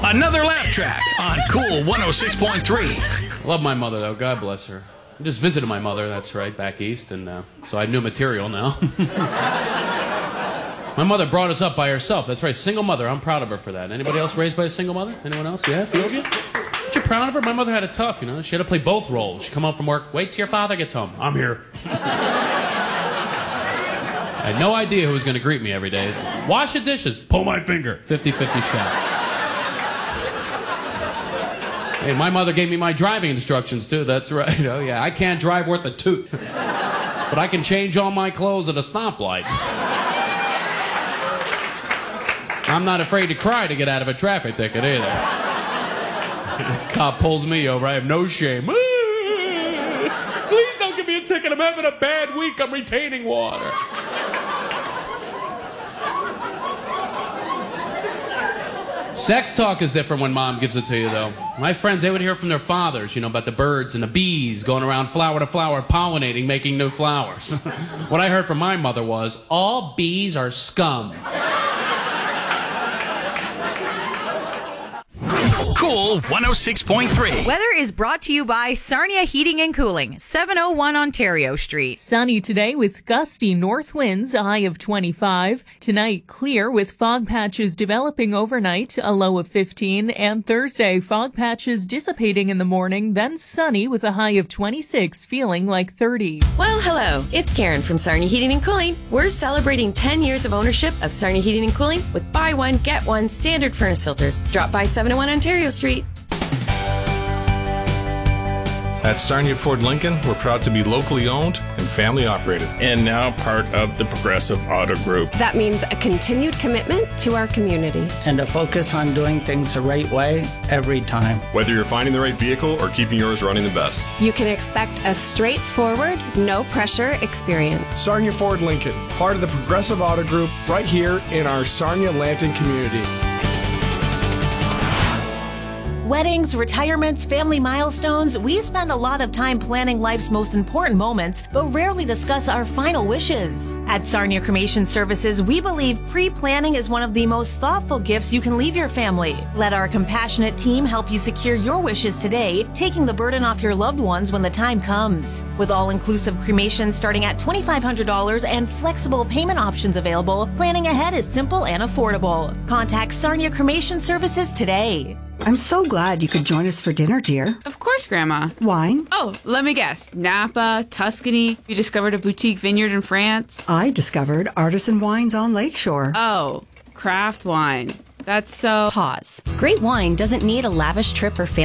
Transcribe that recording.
Another laugh track on Cool 106.3. Love my mother, though. God bless her. I just visited my mother, that's right, back east, and so I have new material now. My mother brought us up by herself. That's right, single mother. I'm proud of her for that. Anybody else raised by a single mother? Anyone else? Yeah, feel good? Aren't you proud of her? My mother had it tough, you know. She had to play both roles. She'd come home from work, wait till your father gets home. I'm here. I had no idea who was going to greet me every day. Wash the dishes. Pull my finger. 50-50 shot. Hey, my mother gave me my driving instructions, too. That's right. Oh, yeah. I can't drive worth a toot. But I can change all my clothes at a stoplight. I'm not afraid to cry to get out of a traffic ticket, either. Cop pulls me over. I have no shame. Please don't give me a ticket. I'm having a bad week. I'm retaining water. Sex talk is different when Mom gives it to you, though. My friends, they would hear from their fathers, you know, about the birds and the bees going around flower to flower, pollinating, making new flowers. What I heard from my mother was, all bees are scum. Cool 106.3. Weather is brought to you by Sarnia Heating and Cooling, 701 Ontario Street. Sunny today with gusty north winds, a high of 25. Tonight, clear with fog patches developing overnight, a low of 15. And Thursday, fog patches dissipating in the morning, then sunny with a high of 26, feeling like 30. Well, hello. It's Karen from Sarnia Heating and Cooling. We're celebrating 10 years of ownership of Sarnia Heating and Cooling with buy one, get one standard furnace filters. Drop by 701 Ontario Street. At Sarnia Ford Lincoln, we're proud to be locally owned and family operated. And now part of the Progressive Auto Group. That means a continued commitment to our community. And a focus on doing things the right way every time. Whether you're finding the right vehicle or keeping yours running the best. You can expect a straightforward, no-pressure experience. Sarnia Ford Lincoln, part of the Progressive Auto Group, right here in our Sarnia-Lanton community. Weddings, retirements, family milestones, we spend a lot of time planning life's most important moments, but rarely discuss our final wishes. At Sarnia Cremation Services, we believe pre-planning is one of the most thoughtful gifts you can leave your family. Let our compassionate team help you secure your wishes today, taking the burden off your loved ones when the time comes. With all-inclusive cremation starting at $2,500 and flexible payment options available, planning ahead is simple and affordable. Contact Sarnia Cremation Services today. I'm so glad you could join us for dinner, dear. Of course, Grandma. Wine? Oh, let me guess. Napa, Tuscany. You discovered a boutique vineyard in France? I discovered artisan wines on Lakeshore. Oh, craft wine. That's so... Pause. Great wine doesn't need a lavish trip or family